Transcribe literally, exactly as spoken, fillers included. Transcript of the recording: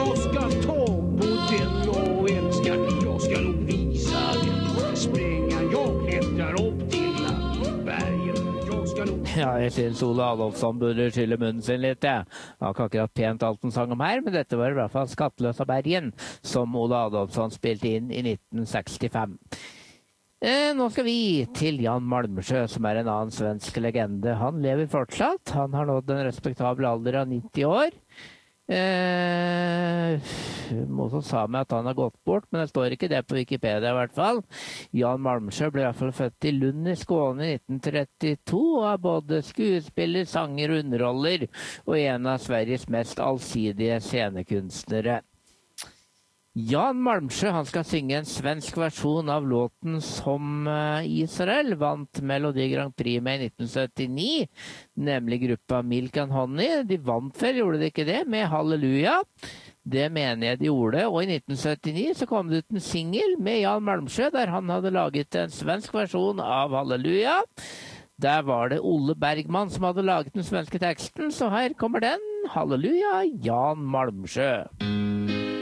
Jag ska ta på den jag älskar. Jag ska nog visa den. Spränga, jag klättrar upp till bergen. Jag ska nog... Ja, jeg synes Ole Adolfsson burde skylle munnen sin litt, ja. Det var ikke akkurat pent alt han sang om her, men dette var i hvert fall Skattløsa Bergen, som Ole Adolfsson spilte inn i nitten sekstifem. Eh, nå skal vi til Jan Malmsjø, som er en annen svensk legende. Han lever fortsatt. Han har nådd en respektabel alder av nitti år. Eh, Motsatt sa meg at han har gått bort, men det står ikke det på Wikipedia i hvert fall. Jan Malmsjø ble i hvert fall født i Lund i Skåne i nitten trettito, og er både skuespiller, sanger og underholder, og en av Sveriges mest allsidige scenekunstnere. Jan Malmsjø, han skal synge en svensk versjon av låten som Israel vant Melodi Grand Prix med i nitten syttini, nemlig gruppa Milk and Honey. De vant vel, gjorde de ikke det, med Halleluja. Det mener jeg de gjorde, og i nitten syttini så kom det ut en single med Jan Malmsjø, der han hadde laget en svensk versjon av Halleluja. Der var det Olle Bergman som hadde laget den svenske teksten, så her kommer den, Halleluja, Jan Malmsjø.